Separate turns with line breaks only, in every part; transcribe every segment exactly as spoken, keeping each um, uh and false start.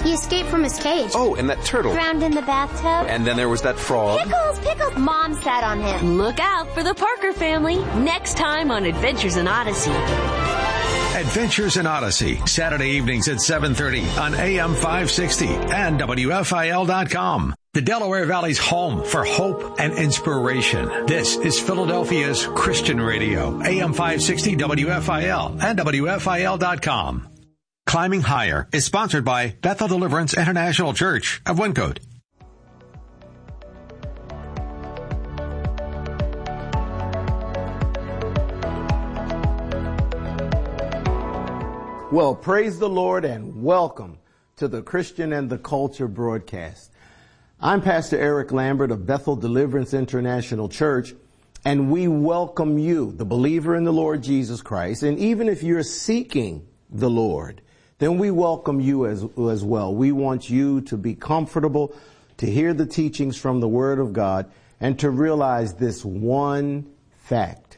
He escaped from his cage.
Oh, and that turtle.
Drowned in the bathtub.
And then there was that frog.
Pickles, Pickles. Mom sat on him.
Look out for the Parker family next time on Adventures in Odyssey.
Adventures in Odyssey, Saturday evenings at seven thirty on A M five sixty and W F I L dot com. The Delaware Valley's home for hope and inspiration. This is Philadelphia's Christian Radio, A M five sixty W F I L and W F I L dot com. Climbing Higher is sponsored by Bethel Deliverance International Church of Wyncote.
Well, praise the Lord and welcome to the Christian and the Culture broadcast. I'm Pastor Eric Lambert of Bethel Deliverance International Church, and we welcome you, the believer in the Lord Jesus Christ. And even if you're seeking the Lord, then we welcome you as, as well. We want you to be comfortable, to hear the teachings from the Word of God, and to realize this one fact: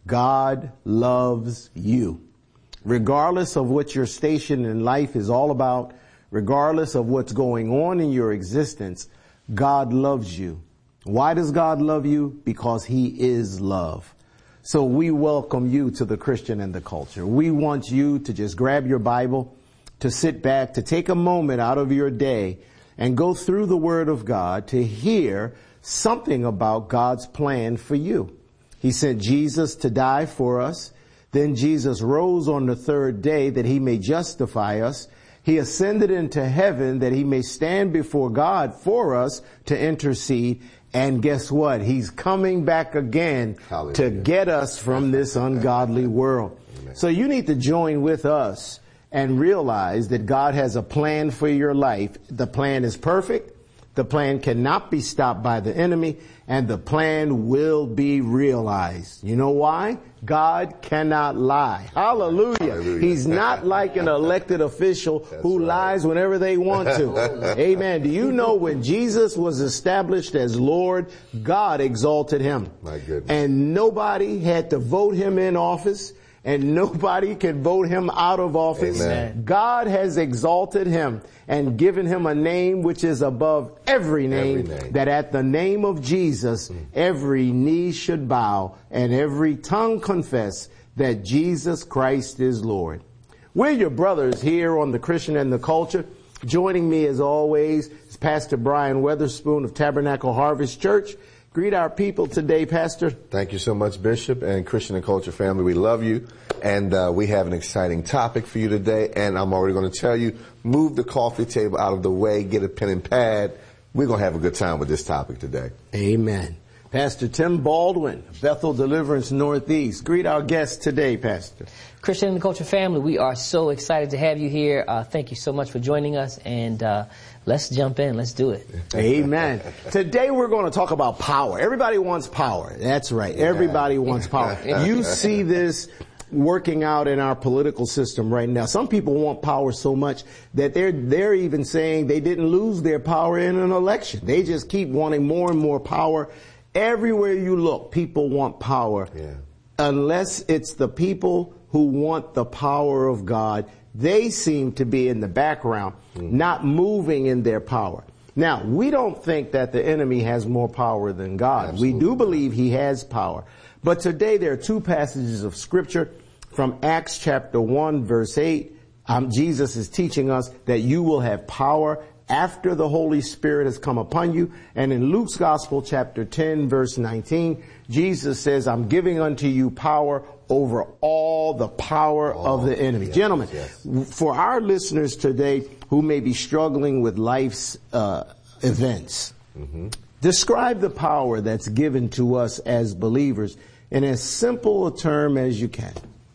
God loves you. Regardless of what your station in life is all about, regardless of what's going on in your existence, God loves you. Why does God love you? Because He is love. So we welcome you to the Christian and the Culture. We want you to just grab your Bible, to sit back, to take a moment out of your day and go through the Word of God to hear something about God's plan for you. He sent Jesus to die for us. Then Jesus rose on the third day that He may justify us. He ascended into heaven that He may stand before God for us to intercede. And guess what? He's coming back again Hallelujah. To get us from this ungodly world. Amen. So you need to join with us and realize that God has a plan for your life. The plan is perfect. The plan cannot be stopped by the enemy, and the plan will be realized. You know why? God cannot lie. Hallelujah. Hallelujah. He's not like an elected official That's who right. lies whenever they want to. Amen. Do you know when Jesus was established as Lord, God exalted Him.
My goodness.
And nobody had to vote Him in office, and nobody can vote Him out of office.
Amen.
God has exalted Him and given Him a name which is above every name,
every name.
that at the name of Jesus, mm. every knee should bow and every tongue confess that Jesus Christ is Lord. We're your brothers here on the Christian and the Culture. Joining me as always is Pastor Brian Weatherspoon of Tabernacle Harvest Church. Greet our people today, Pastor.
Thank you so much, Bishop and Christian and Culture family. We love you, and uh, we have an exciting topic for you today, and I'm already going to tell you, move the coffee table out of the way, get a pen and pad. We're going to have a good time with this topic today.
Amen. Pastor Tim Baldwin, Bethel Deliverance Northeast. Greet our guests today, Pastor.
Christian and Culture family, we are so excited to have you here. Uh, thank you so much for joining us, and uh, let's jump in. Let's do it.
Amen. Today we're going to talk about power. Everybody wants power. That's right. Everybody wants power. You see this working out in our political system right now. Some people want power so much that they're they're even saying they didn't lose their power in an election. They just keep wanting more and more power. Everywhere you look, people want power.
Yeah.
Unless it's the people who want the power of God, they seem to be in the background, mm. not moving in their power. Now, we don't think that the enemy has more power than God.
Absolutely.
We do believe he has power. But today there are two passages of Scripture from Acts chapter one, verse eight. Um, Jesus is teaching us that you will have power after the Holy Spirit has come upon you. And in Luke's Gospel, chapter ten, verse nineteen, Jesus says, I'm giving unto you power over all the power oh, of the enemy. Yes, Gentlemen, yes. For our listeners today who may be struggling with life's uh, events, mm-hmm. describe the power that's given to us as believers in as simple a term as you can.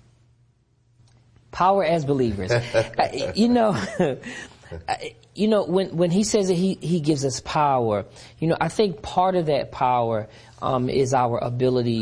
Power as believers. uh, you know... You know, when, when he says that he, he gives us power, you know, I think part of that power um, is our ability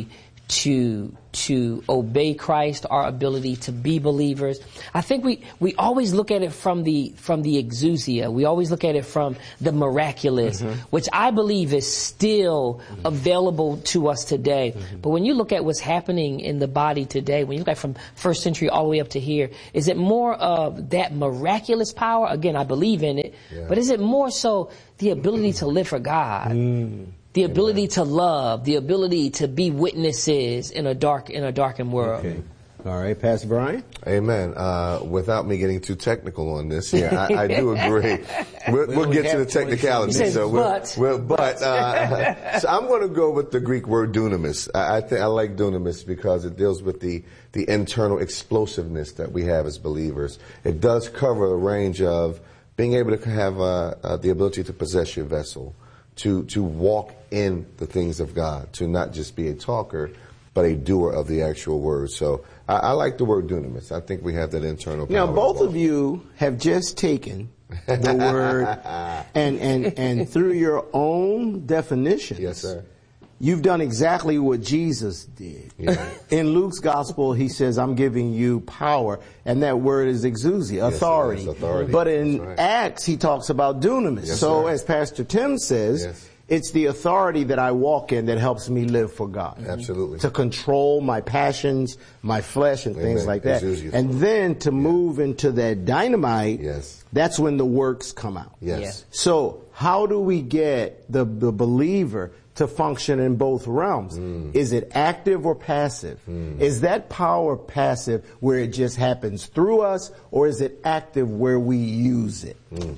to to obey Christ, our ability to be believers. I think we, we always look at it from the from the exousia. We always look at it from the miraculous, mm-hmm. which I believe is still mm-hmm. available to us today. Mm-hmm. But when you look at what's happening in the body today, when you look at from first century all the way up to here, is it more of that miraculous power? Again, I believe in it. Yeah. But is it more so the ability to live for God? Mm. The ability Amen. To love, the ability to be witnesses in a dark, in a darkened world.
Okay. All right, Pastor Brian.
Amen. Uh, without me getting too technical on this here, I, I do agree. We'll, we'll get to the technicalities.
Says,
so we'll,
but,
we'll, but uh, so I'm going to go with the Greek word dunamis. I, I think I like dunamis because it deals with the the internal explosiveness that we have as believers. It does cover a range of being able to have uh, uh, the ability to possess your vessel. To, to walk in the things of God, to not just be a talker, but a doer of the actual word. So I, I like the word dunamis. I think we have that internal power.
Now, both of you have just taken the word and, and, and through your own definitions.
Yes, sir.
You've done exactly what Jesus did.
Yeah.
In Luke's gospel, he says, I'm giving you power. And that word is exousia, authority.
Yes, authority.
But in
right.
Acts, he talks about dunamis.
Yes,
so
sir.
as Pastor Tim says,
yes.
it's the authority that I walk in that helps me live for God.
Absolutely.
To control my passions, my flesh, and
Amen.
things like that.
Exousia.
And then to
yeah.
move into that dynamite,
yes.
that's when the works come out.
Yes.
Yeah.
So how do we get the, the believer to function in both realms? Mm. Is it active or passive? Mm. Is that power passive where it just happens through us, or is it active where we use it?
Mm.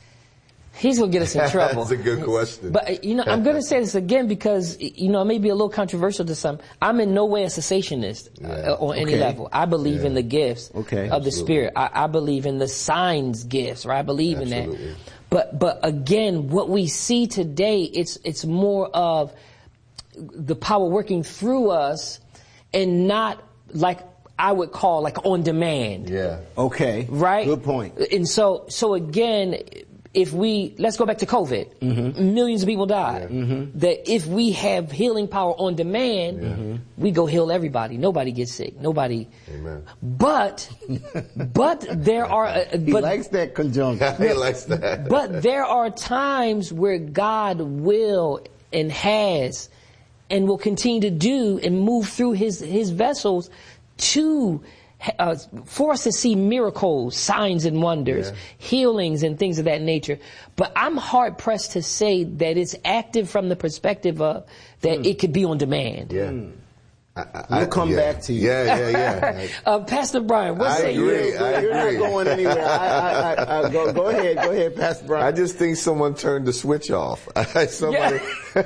He's going to get us in trouble.
That's a good question.
But, you know, I'm going to say this again because, you know, it may be a little controversial to some. I'm in no way a cessationist yeah. uh, on any
okay.
level. I believe yeah. in the gifts
okay.
of the
Absolutely.
Spirit. I, I believe in the signs gifts, or I believe
Absolutely.
in that. But, but again, what we see today, it's, it's more of the power working through us and not like I would call like on demand.
Yeah.
Okay.
Right?
Good point.
And so, so again, if we, let's go back to COVID. Mm-hmm. Millions of people died.
Yeah.
Mm-hmm.
That if we have healing power on demand, mm-hmm. we go heal everybody. Nobody gets sick. Nobody.
Amen.
But, but there are, uh,
he
but,
likes that conjunction.
He likes that.
But there are times where God will and has and will continue to do and move through his, his vessels to Uh, for us to see miracles, signs and wonders,
yeah.
healings and things of that nature. But I'm hard pressed to say that it's active from the perspective of that mm. it could be on demand.
Yeah.
Mm.
I, I,
we'll come
yeah.
back to you.
Yeah, yeah, yeah.
uh, Pastor Brian, what
I
say
agree.
you?
I
You're
agree.
not going anywhere. I, I, I, I, go, go ahead. Go ahead, Pastor Brian.
I just think someone turned the switch off. somebody,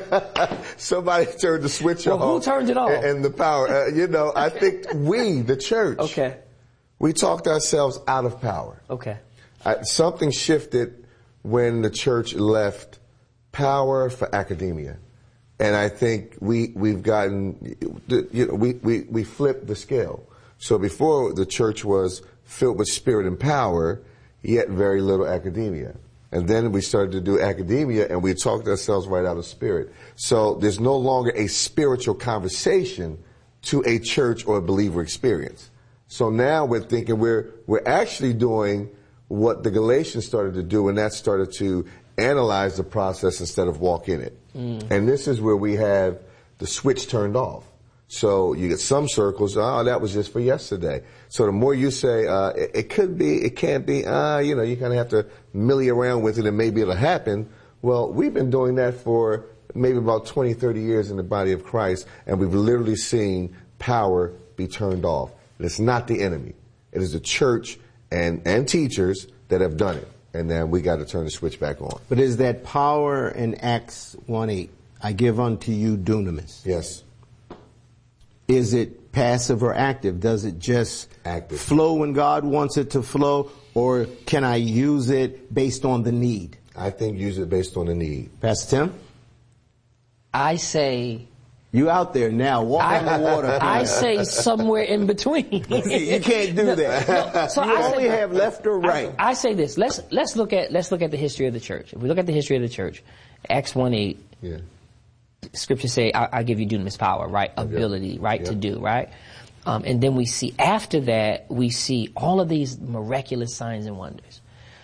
somebody turned the switch
well,
off.
Who turned it off?
And, and the power. Uh, you know, I think we, the church,
okay,
we talked ourselves out of power.
Okay.
I, something shifted when the church left power for academia. And I think we, we've gotten, you know, we, we, we flipped the scale. So before the church was filled with spirit and power, yet very little academia. And then we started to do academia and we talked ourselves right out of spirit. So there's no longer a spiritual conversation to a church or a believer experience. So now we're thinking we're, we're actually doing what the Galatians started to do, and that started to analyze the process instead of walk in it. Mm. And this is where we have the switch turned off. So you get some circles, oh, that was just for yesterday. So the more you say, uh, it, it could be, it can't be, uh, you know, you kind of have to millie around with it and maybe it'll happen. Well, we've been doing that for maybe about twenty, thirty years in the body of Christ, and we've literally seen power be turned off. And it's not the enemy. It is the church and, and teachers that have done it. And then we got to turn the switch back on.
But is that power in Acts one eight? I give unto you dunamis.
Yes.
Is it passive or active? Does it just
active.
flow when God wants it to flow? Or can I use it based on the need?
I think use it based on the need.
Pastor Tim?
I say...
You out there now, walk
I,
on the water.
I say somewhere in between.
You can't do
no,
that.
No, so
you
I
only
say,
have left or right.
I, I say this. Let's let's look at let's look at the history of the church. If we look at the history of the church, Acts one eight.
Yeah.
Scripture say, I, I give you dunamis power, right? Ability, right?
Yep.
To do, right? Um, and then we see after that, we see all of these miraculous signs and wonders.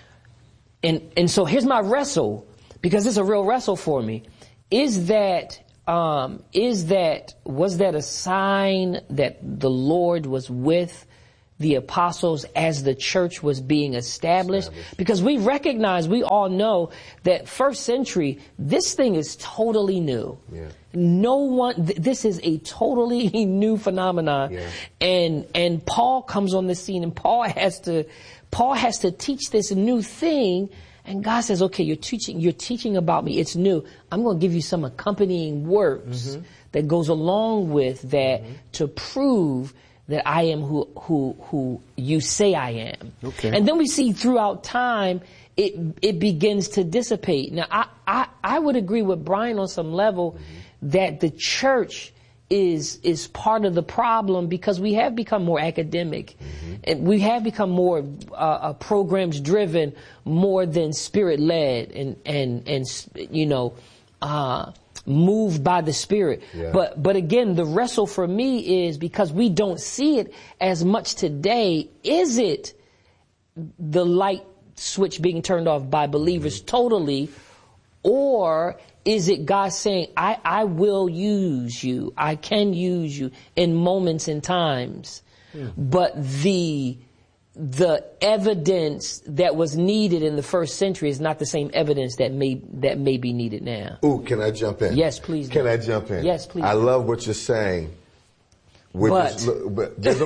And, and so here's my wrestle, because it's a real wrestle for me. Is that, um, is that, was that a sign that the Lord was with the apostles as the church was being established? established? Because we recognize, we all know that first century, this thing is totally new.
Yeah.
No one, th- this is a totally new phenomenon.
Yeah.
And, and Paul comes on the scene, and Paul has to, Paul has to teach this new thing. And God says, okay, you're teaching, you're teaching about me. It's new. I'm going to give you some accompanying works mm-hmm. that goes along with that mm-hmm. to prove that I am who, who, who you say I am.
Okay.
And then we see throughout time, it, it begins to dissipate. Now, I, I, I would agree with Brian on some level mm-hmm. that the church is, is part of the problem, because we have become more academic mm-hmm. and we have become more, uh, uh programs driven more than spirit led and, and, and, you know, uh, moved by the Spirit.
Yeah.
But, but again, the wrestle for me is, because we don't see it as much today, is it the light switch being turned off by believers mm-hmm. totally, or is it God saying, I, I will use you, I can use you in moments and times, mm. but the the evidence that was needed in the first century is not the same evidence that may that may be needed now.
Ooh, can I jump in?
Yes, please.
Can
do.
I jump in?
Yes, please.
I love what you're saying. We're
But.
just, but there's a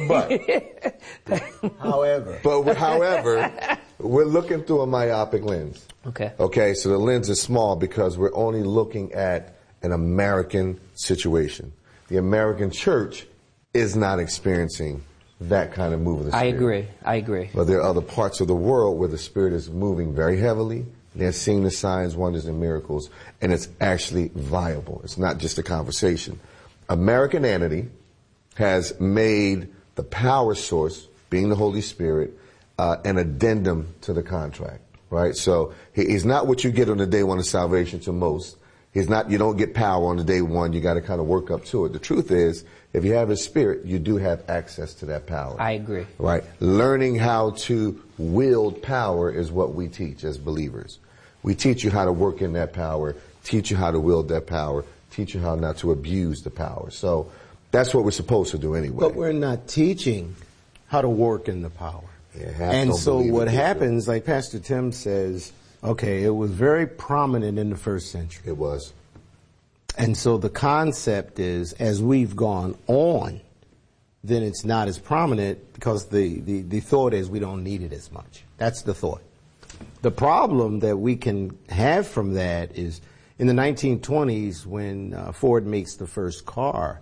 but.
However.
But however, we're looking through a myopic lens.
Okay.
Okay, so the lens is small because we're only looking at an American situation. The American church is not experiencing that kind of move of the Spirit.
I agree. I agree.
But there are other parts of the world where the Spirit is moving very heavily. They're seeing the signs, wonders, and miracles, and it's actually viable. It's not just a conversation. Americanity has made the power source, being the Holy Spirit, uh, an addendum to the contract, right? So he, he's not what you get on the day one of salvation to most. He's not, you don't get power on the day one. You got to kind of work up to it. The truth is, if you have His Spirit, you do have access to that power.
I agree.
Right? Learning how to wield power is what we teach as believers. We teach you how to work in that power, teach you how to wield that power, teach you how not to abuse the power. So that's what we're supposed to do anyway.
But we're not teaching how to work in the power.
Yeah, half
and
don't
so
believe
what
it,
happens, like Pastor Tim says, okay, it was very prominent in the first century.
It was.
And so the concept is, as we've gone on, then it's not as prominent, because the, the, the thought is we don't need it as much. That's the thought. The problem that we can have from that is, in the nineteen twenties, when uh, Ford makes the first car,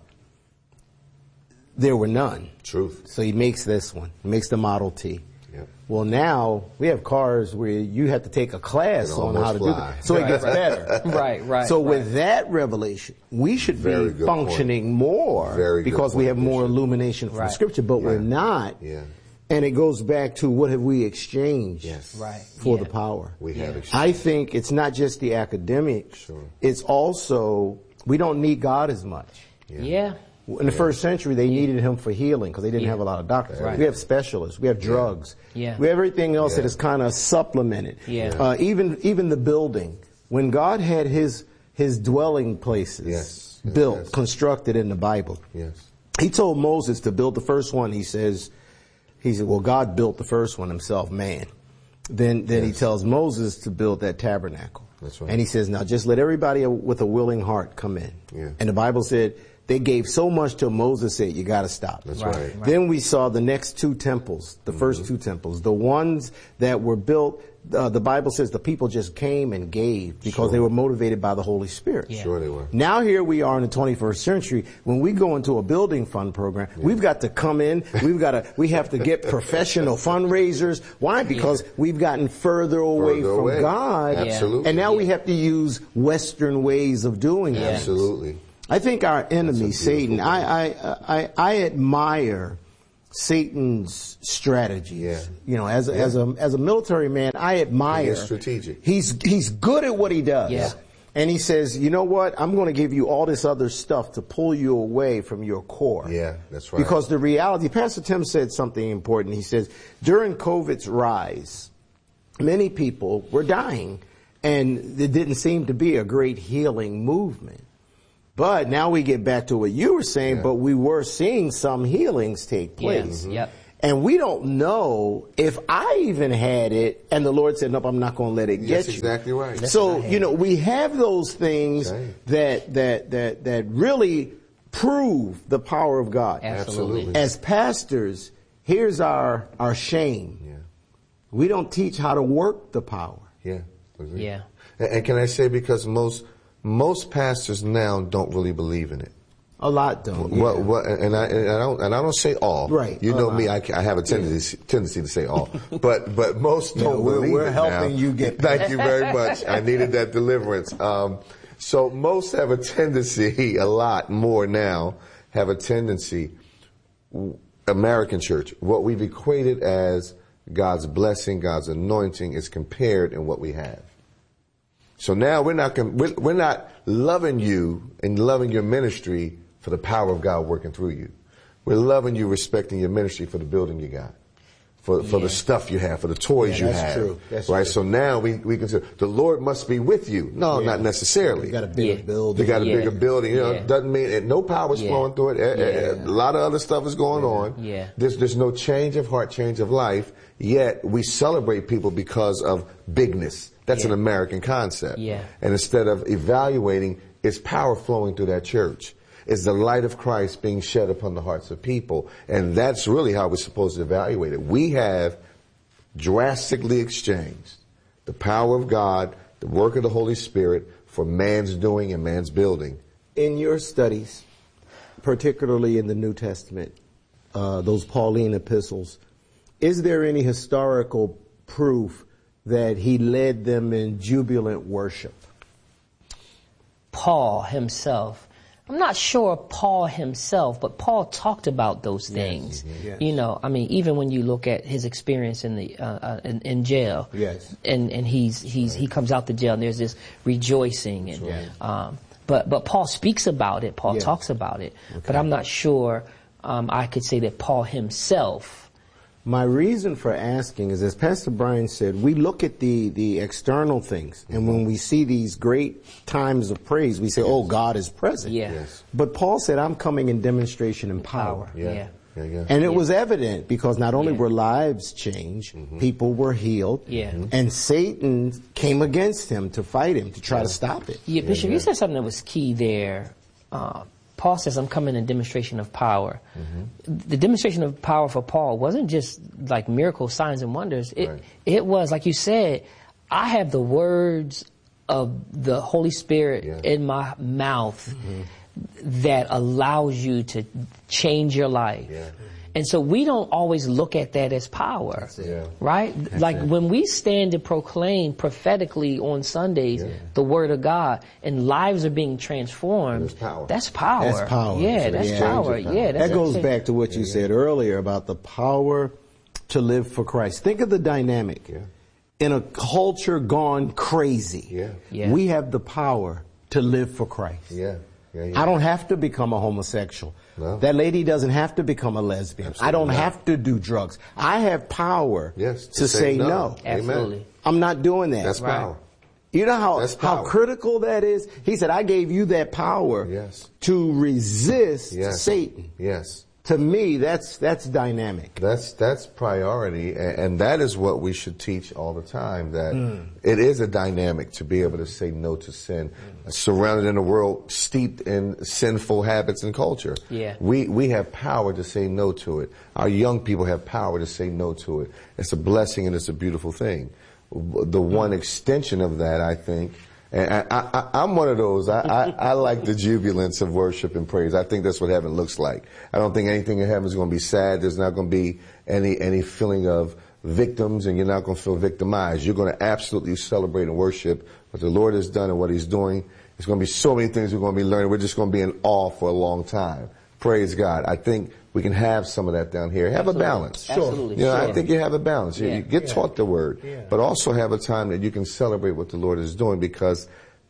there were none.
Truth.
So he makes this one. He makes the Model T.
Yep.
Well, now we have cars where you have to take a class
It
on how to
almost
do
fly.
that. So
Right,
it gets
right.
better.
Right, right.
So
right.
with that revelation, we should
Very
be
good
functioning
point.
more
Very good
because we
point,
have more
Bishop.
illumination from
Right.
Scripture, but we're not.
Yeah.
And it goes back to, what have we exchanged
Yes.
Right.
for
Yeah.
the power?
We have exchanged.
I think it's not just the academics.
Sure.
It's also, we don't need God as much.
Yeah.
In the first century, they needed Him for healing because they didn't
Yeah.
have a lot of doctors.
Right.
We have specialists. We have drugs.
Yeah.
We have everything else
Yeah.
that is kind of supplemented.
Yeah.
Uh, even even the building. When God had His His dwelling places
Yes. Yes,
built,
yes.
constructed in the Bible,
Yes.
He told Moses to build the first one. He says, He said, well, God built the first one Himself, man. Then then He
Yes.
tells Moses to build that tabernacle.
That's right.
And He says, now just let everybody with a willing heart come in.
Yeah.
And the Bible said, they gave so much till Moses said, you got to stop.
That's
Right.
right.
Then we saw the next two temples, the first two temples, the ones that were built. Uh, the Bible says the people just came and gave because
Sure.
they were motivated by the Holy Spirit.
Yeah.
Sure they were.
Now here we are in the twenty-first century. When we go into a building fund program, we've got to come in. We've got to. We have to get professional fundraisers. Why? Because we've gotten further away
Further
from
away.
God,
Absolutely.
and now we have to use Western ways of doing it.
Absolutely.
I think our enemy,
That's a
Satan,
beautiful
I, I, I, I admire Satan's strategies.
Yeah.
You know, as a, as a as a military man, I admire.
He is strategic.
He's he's good at what he does.
Yeah.
And he says, you know what? I'm going to give you all this other stuff to pull you away from your core.
Yeah, that's right.
Because the reality, Pastor Tim said something important. He says, during COVID's rise, many people were dying, and there didn't seem to be a great healing movement. But now we get back to what you were saying, yeah. but we were seeing some healings take place.
Yes. Mm-hmm. Yep.
And we don't know if I even had it, and the Lord said, nope, I'm not going to let it get
That's
you.
exactly right. That's
so, you know, we have those things
right.
that, that, that, that really prove the power of God.
Absolutely.
As pastors, here's our, our shame.
Yeah.
We don't teach how to work the power.
Yeah.
Yeah.
And, and can I say, because most, most pastors now don't really believe in it.
A lot don't.
What,
yeah.
what, and I and I don't and I don't say all.
Right.
You know
lot.
me. I, I have a tendency yeah. tendency to say all, but but most don't
yeah, we're,
believe
we're
it
helping
now.
you get.
Thank you very much. I needed that deliverance. Um, so most have a tendency, a lot more now, have a tendency. American church, what we've equated as God's blessing, God's anointing, is compared in what we have. So now we're not we're, we're not loving you and loving your ministry for the power of God working through you. We're loving you, respecting your ministry for the building you got, for for yeah. the stuff you have, for the toys
yeah,
you
that's
have.
True. That's
right.
true.
So now we we consider the Lord must be with you. No,
yeah.
not necessarily.
You got a bigger
yeah.
building.
You got a
yeah.
bigger building. You know,
yeah.
doesn't mean it, no power's
yeah.
flowing through it.
Yeah.
A, a lot of other stuff is going
yeah.
on.
Yeah.
There's there's no change of heart, change of life. Yet we celebrate people because of bigness. That's
yeah.
an American concept.
Yeah.
And instead of evaluating, is power flowing through that church? Is the light of Christ being shed upon the hearts of people? And that's really how we're supposed to evaluate it. We have drastically exchanged the power of God, the work of the Holy Spirit, for man's doing and man's building.
In your studies, particularly in the New Testament, uh, those Pauline epistles, is there any historical proof that he led them in jubilant worship?
Paul himself. I'm not sure Paul himself, but Paul talked about those things.
Yes, yes.
You know, I mean, even when you look at his experience in the uh, uh, in, in jail,
yes,
and and he's he's right. he comes out the jail and there's this rejoicing, and
right.
um, but but Paul speaks about it. Paul
yes.
talks about it,
okay.
but I'm not sure um, I could say that Paul himself.
My reason for asking is, as Pastor Brian said, we look at the, the external things, and when we see these great times of praise, we say, yes. oh, God is present.
Yeah.
Yes.
But Paul said, I'm coming in demonstration and power.
Power. Yeah.
Yeah. Yeah, yeah.
And it
Yeah.
was evident because not only
Yeah.
were lives changed, mm-hmm. people were healed,
Yeah. Mhm.
and Satan came against him to fight him, to try
Yeah.
to stop it.
Yeah, Bishop,
yeah.
you said something that was key there. Uh, Paul says, I'm coming in demonstration of power. Mm-hmm. The demonstration of power for Paul wasn't just like miracles, signs, and wonders. It,
right.
it was, like you said, I have the words of the Holy Spirit
yeah.
in my mouth mm-hmm. that allows you to change your life.
Yeah.
And so we don't always look at that as power,
Yeah.
right?
That's
like
it.
when we stand to proclaim prophetically on Sundays
Yeah.
the Word of God and lives are being transformed,
There's power.
that's power.
That's power.
Yeah,
It's
that's
a
power.
change of
Yeah,
power.
that's
That goes
a-
back to what you said earlier about the power to live for Christ. Think of the dynamic.
Yeah.
In a culture gone crazy,
Yeah.
Yeah.
we have the power to live for Christ.
Yeah. Yeah, yeah.
I don't have to become a homosexual.
No.
That lady doesn't have to become a lesbian.
Absolutely
I don't
not.
have to do drugs. I have power
Yes,
to, say, no.
no.
Absolutely.
Amen.
I'm not doing that.
That's
Right.
power.
You know how,
That's
how
power.
critical that is? He said, I gave you that power
Yes.
to resist
Yes.
Satan.
Yes.
To me, that's that's dynamic.
That's that's priority, and, and that is what we should teach all the time. That mm. it is a dynamic to be able to say no to sin, mm. surrounded in a world steeped in sinful habits and culture.
Yeah.
we we have power to say no to it. Our young people have power to say no to it. It's a blessing and it's a beautiful thing. The one extension of that, I think. And I, I, I'm one of those. I, I, I like the jubilance of worship and praise. I think that's what heaven looks like. I don't think anything in heaven is going to be sad. There's not going to be any any feeling of victims, and you're not going to feel victimized. You're going to absolutely celebrate and worship what the Lord has done and what He's doing. There's going to be so many things we're going to be learning. We're just going to be in awe for a long time. Praise God. I think we can have some of that down here. Have
Absolutely.
a balance.
Sure. Absolutely.
You know,
Sure.
I think you have a balance. You,
Yeah.
you get taught the word,
Yeah.
but also have a time that you can celebrate what the Lord is doing, because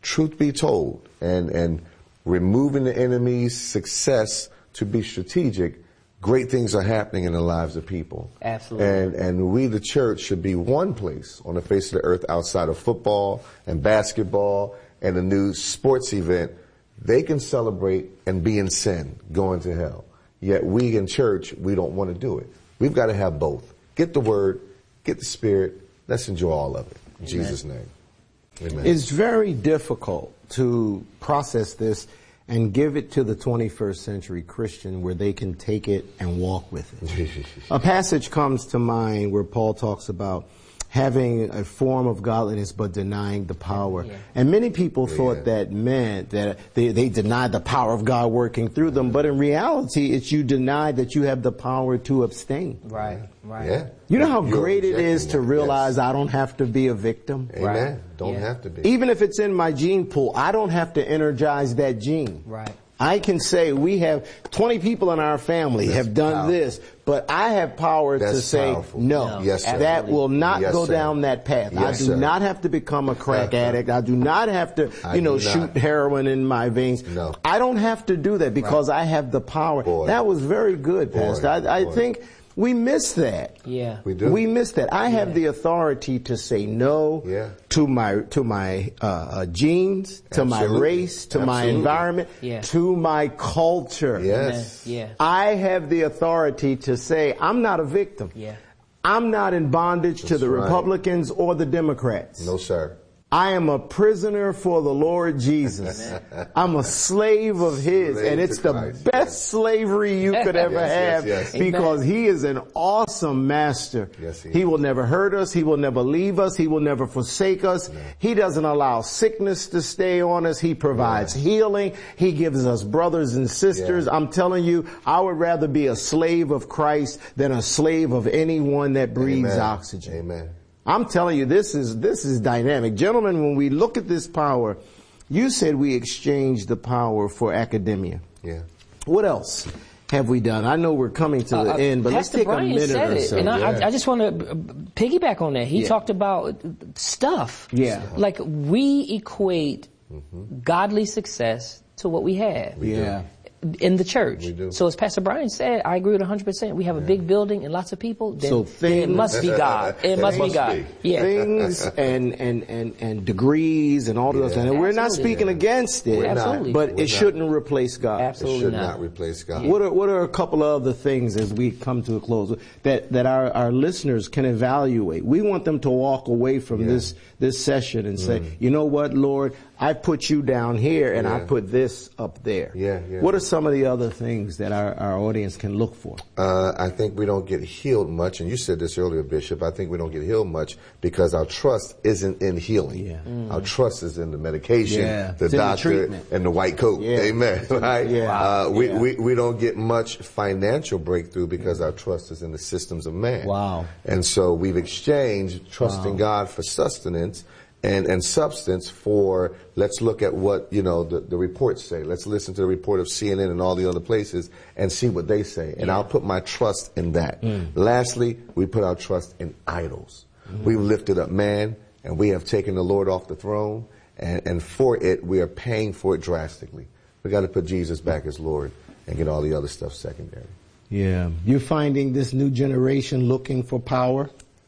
truth be told, and, and removing the enemy's success to be strategic, great things are happening in the lives of people.
Absolutely.
And, and we, the church, should be one place on the face of the earth outside of football and basketball and a new sports event. They can celebrate and be in sin, going to hell. Yet we in church, we don't want to do it. We've got to have both. Get the word, get the spirit. Let's enjoy all of it. In Amen. Jesus' name. Amen.
It's very difficult to process this and give it to the twenty-first century Christian where they can take it and walk with it. A passage comes to mind where Paul talks about having a form of godliness but denying the power. Yeah. And many people yeah. thought that meant that they, they denied the power of God working through them, but in reality, it's you deny that you have the power to abstain.
Right, right.
Yeah.
You know how
You're
great it is to realize
yes.
I don't have to be a victim?
Amen.
Right.
Don't
yeah.
have to be.
Even if it's in my gene pool, I don't have to energize that gene.
Right.
I can say we have twenty people in our family
That's
have done
powerful.
this, but I have power
That's
to say
powerful.
no.
No.
Yes, sir.
That will not
Yes,
go
sir.
down that path.
Yes,
I do
sir.
not have to become a crack
Uh-huh.
addict. I do not have to,
I
you know,
do not.
shoot heroin in my veins.
No.
I don't have to do that because I have the power.
Boy.
That was very good,
Boy.
Pastor. I, I
Boy.
think we miss that.
Yeah.
We do.
We miss that. I have the authority to say no
Yeah.
to my to my uh, uh, genes, to my
Absolutely.
race, to my
Absolutely.
environment,
Yeah.
to my culture.
Yes.
Yeah.
I have the authority to say I'm not a victim.
Yeah.
I'm not in bondage to
That's
the
right.
Republicans or the Democrats.
No, sir.
I am a prisoner for the Lord Jesus. I'm a slave of His,
Slave
and it's
to
the
Christ.
best slavery you could ever
Yes,
have
yes, yes.
because He is an awesome master.
Yes, he
he
is.
will never hurt us. He will never leave us. He will never forsake us.
No.
He doesn't allow sickness to stay on us. He provides
Yeah.
healing. He gives us brothers and sisters.
Yeah.
I'm telling you, I would rather be a slave of Christ than a slave of anyone that breathes
Amen.
oxygen.
Amen.
I'm telling you, this is, this is dynamic. Gentlemen, when we look at this power, you said we exchanged the power for academia.
Yeah.
What else have we done? I know we're coming to the
Uh,
end, but let's
Pastor
take
Brian
a minute
said
or
it,
so.
and I,
Yeah.
I, I just want to piggyback on that. He
Yeah.
talked about stuff.
Yeah.
Like we equate godly success to what we have.
Yeah.
In the church.
We do.
So as Pastor Brian said, I agree with one hundred percent. We have a big building and lots of people. Then,
So
then it
things-
must be God. It must be
must
God.
be.
Yeah.
Things and, and, and, and degrees and all those
Yeah.
things. And we're not
Absolutely.
speaking against it,
We're not.
Absolutely.
but
We're
it
not.
shouldn't replace God.
It
Absolutely
should
not.
not replace God.
What are what are a couple of other things as we come to a close that that our, our listeners can evaluate? We want them to walk away from
Yeah.
this this session and say, you know what, Lord, I put you down here and I
Yeah.
put this up there.
Yeah, yeah.
What are some of the other things that our, our audience can look for?
Uh, I think we don't get healed much, and you said this earlier, Bishop. I think we don't get healed much because our trust isn't in healing.
Yeah.
Our trust is in the medication,
Yeah.
the
It's in the
doctor,
treatment.
and the white coat.
Yeah.
Amen. Right?
Yeah.
Uh, we,
Yeah.
we we don't get much financial breakthrough because our trust is in the systems of man.
Wow.
And so we've exchanged trusting God for sustenance and, and substance for, let's look at what, you know, the, the reports say. Let's listen to the report of C N N and all the other places and see what they say. And I'll put my trust in that. Lastly, we put our trust in idols. We've lifted up man and we have taken the Lord off the throne. And, and for it, we are paying for it drastically. We got to put Jesus back as Lord and get all the other stuff secondary.
Yeah. You're finding this new generation looking for power?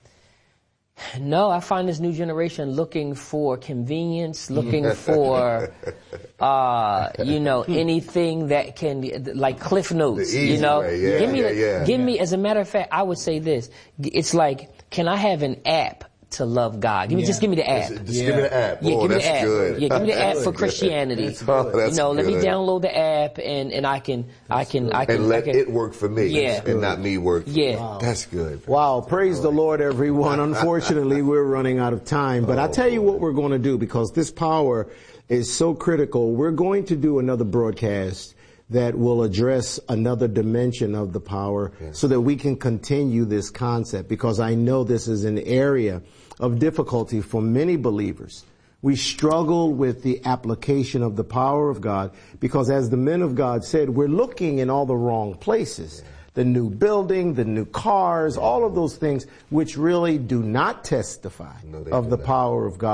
No, I find this new generation looking for convenience, looking for, uh, you know, anything that can, like Cliff Notes,
The easy
you know.
way, yeah,
give me,
yeah,
the-
yeah.
give me. As a matter of fact, I would say this: it's like, can I have an app to love God? Give me,
Yeah.
just give me the app.
Just, just give me the app.
Yeah,
oh,
give me
that's
the app.
good.
Yeah, give me the app
That's
for
good.
Christianity.
Oh, that's
you know, let me
good.
download the app and, and I can, I can, I can,
And let
I can,
it work for me
Yeah.
and not me work for
Yeah.
me.
Wow.
That's good.
Wow, praise the Lord, everyone. Unfortunately, we're running out of time, but I'll tell you what we're going to do because this power is so critical. We're going to do another broadcast that will address another dimension of the power so that we can continue this concept because I know this is an area of difficulty for many believers. We struggle with the application of the power of God because as the men of God said, we're looking in all the wrong places. The new building, the new cars, all of those things which really do not testify
No, they
of
do
the
not.
power of God.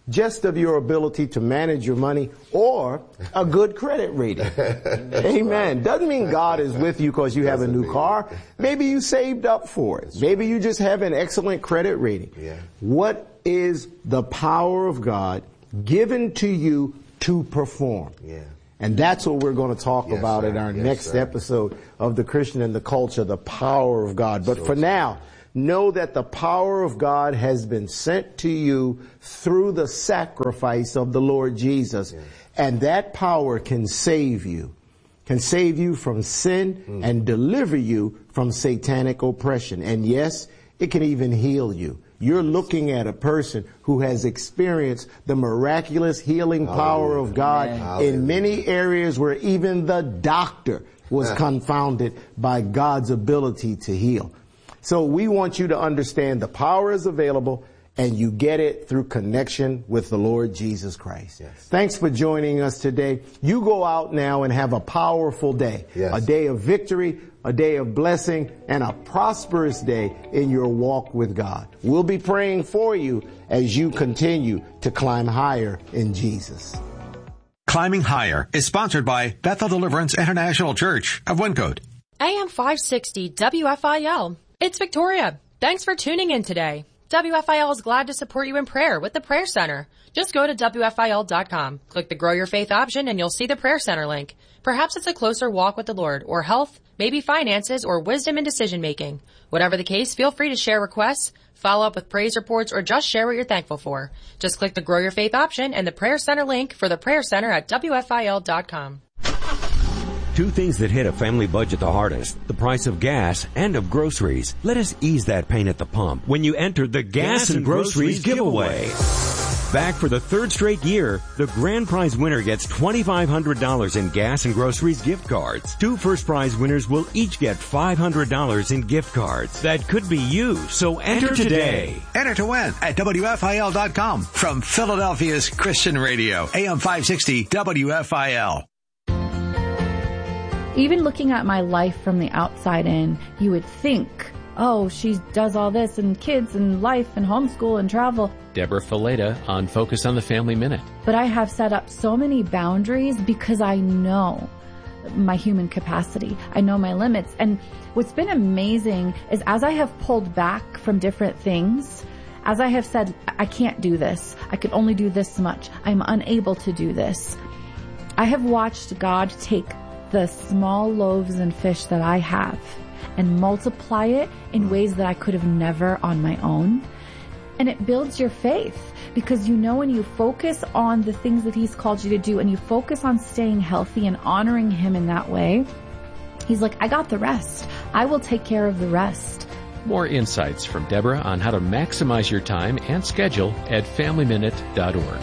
just of your ability to manage your money or a good credit rating. Amen. Doesn't mean God is with you because you have a new car. Maybe you saved up for it. Maybe you just have an excellent credit rating.
Yeah.
What is the power of God given to you to perform?
Yeah.
And that's what we're going to talk
Yes,
about
sir.
in our
Yes,
next
sir.
episode of The Christian and the Culture, the power of God. But
So
for
true.
now, know that the power of God has been sent to you through the sacrifice of the Lord Jesus.
Yes.
And that power can save you, can save you from sin
Mm.
and deliver you from satanic oppression. And yes, it can even heal you. You're looking at a person who has experienced the miraculous healing power of God
Hallelujah.
in many areas where even the doctor was confounded by God's ability to heal. So we want you to understand the power is available, and you get it through connection with the Lord Jesus Christ.
Yes.
Thanks for joining us today. You go out now and have a powerful day,
Yes.
a day of victory, a day of blessing, and a prosperous day in your walk with God. We'll be praying for you as you continue to climb higher in Jesus.
Climbing Higher is sponsored by Bethel Deliverance International Church of Wyncote.
A M five sixty W F I L. It's Victoria. Thanks for tuning in today. W F I L is glad to support you in prayer with the Prayer Center. Just go to W F I L dot com. Click the Grow Your Faith option and you'll see the Prayer Center link. Perhaps it's a closer walk with the Lord, or health, maybe finances, or wisdom in decision making. Whatever the case, feel free to share requests, follow up with praise reports, or just share what you're thankful for. Just click the Grow Your Faith option and the Prayer Center link for the Prayer Center at W F I L dot com.
Two things that hit a family budget the hardest, the price of gas and of groceries. Let us ease that pain at the pump when you enter the Gas,
Gas
and
and
Groceries,
Groceries
giveaway. Back for the third straight year, the grand prize winner gets twenty-five hundred dollars in Gas and Groceries gift cards. Two first prize winners will each get five hundred dollars in gift cards. That could be you, so enter,
Enter
today.
Enter to win at W F I L dot com from Philadelphia's Christian Radio, A M five sixty W F I L.
Even looking at my life from the outside in, you would think, oh, she does all this and kids and life and homeschool and travel.
Deborah Fileta on Focus on the Family Minute.
But I have set up so many boundaries because I know my human capacity. I know my limits. And what's been amazing is as I have pulled back from different things, as I have said, I can't do this. I can only do this much. I'm unable to do this. I have watched God take the small loaves and fish that I have and multiply it in ways that I could have never on my own. And it builds your faith because you know when you focus on the things that He's called you to do and you focus on staying healthy and honoring Him in that way, He's like, I got the rest. I will take care of the rest.
More insights from Deborah on how to maximize your time and schedule at family minute dot org.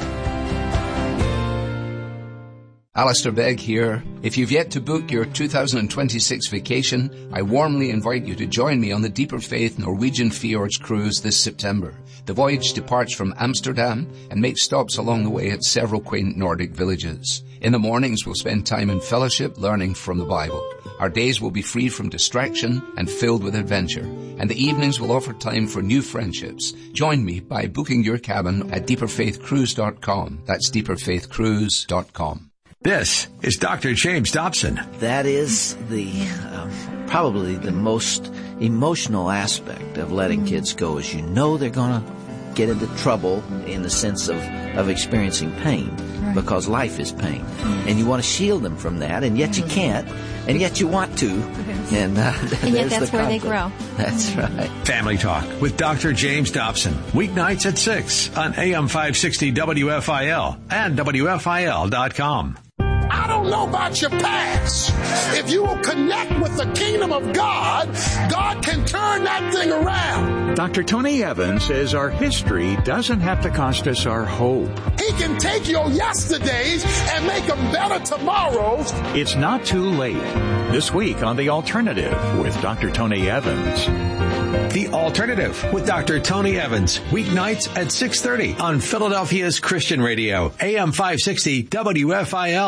Alistair Begg here. If you've yet to book your two thousand twenty-six vacation, I warmly invite you to join me on the Deeper Faith Norwegian Fjords cruise this September. The voyage departs from Amsterdam and makes stops along the way at several quaint Nordic villages. In the mornings, we'll spend time in fellowship learning from the Bible. Our days will be free from distraction and filled with adventure. And the evenings will offer time for new friendships. Join me by booking your cabin at deeper faith cruise dot com. That's deeper faith cruise dot com.
This is Doctor James Dobson.
That is the um, probably the most emotional aspect of letting kids go, is you know they're going to get into trouble in the sense of, of experiencing pain, right, because life is pain. Mm-hmm. And you want to shield them from that, and yet you can't, and yet you want to. And, uh,
and yet that's
the
where they grow.
That's right.
Family Talk with Doctor James Dobson. Weeknights at six on A M five sixty W F I L and W F I L dot com.
I don't know about your past. If you will connect with the kingdom of God, God can turn that thing around.
Doctor Tony Evans says our history doesn't have to cost us our hope.
He can take your yesterdays and make them better tomorrows.
It's not too late. This week on The Alternative with Doctor Tony Evans.
The Alternative with Doctor Tony Evans. Weeknights at six thirty on Philadelphia's Christian Radio, A M five sixty W F I L.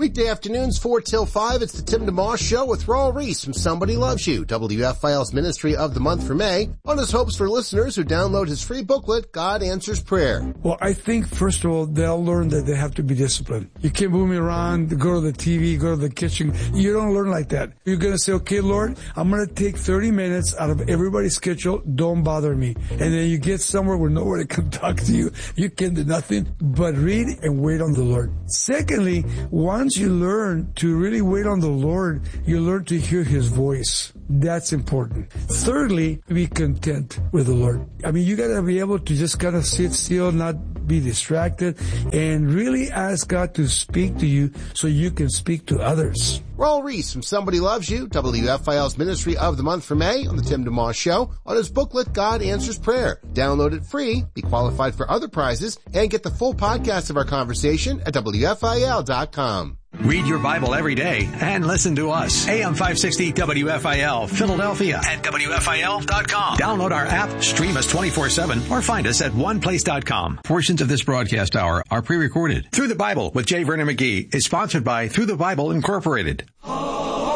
Weekday afternoons, four till five, it's the Tim DeMoss Show with Raul Reese from Somebody Loves You, W F I L's Ministry of the Month for May, on his hopes for listeners who download his free booklet, God Answers Prayer.
Well, I think, first of all, they'll learn that they have to be disciplined. You can't move me around, go to the T V, go to the kitchen. You don't learn like that. You're going to say, okay, Lord, I'm going to take thirty minutes out of everybody's schedule. Don't bother me. And then you get somewhere where nobody can talk to you. You can do nothing but read and wait on the Lord. Secondly, once you learn to really wait on the Lord, you learn to hear His voice. That's important. Thirdly, be content with the Lord. I mean, you got to be able to just kind of sit still, not be distracted, and really ask God to speak to you so you can speak to others.
Raul Reese from Somebody Loves You, W F I L's Ministry of the Month for May, on the Tim DeMoss Show, on his booklet, God Answers Prayer. Download it free, be qualified for other prizes, and get the full podcast of our conversation at W F I L dot com.
Read your Bible every day and listen to us. A M five sixty W F I L, Philadelphia at W F I L dot com. Download our app, stream us twenty-four seven, or find us at one place dot com. Portions of this broadcast hour are pre-recorded. Through the Bible with J. Vernon McGee is sponsored by Through the Bible Incorporated.